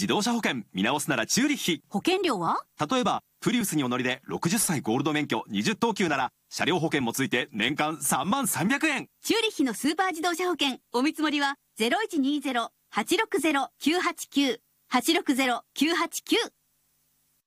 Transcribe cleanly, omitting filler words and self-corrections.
自動車保険見直すならチューリッヒ。 保険料は？ 例えばプリウスにお乗りで60歳ゴールド免許20等級なら車両保険もついて年間3万300円。 チューリッヒのスーパー自動車保険お見積もりは 0120-860-989 860-989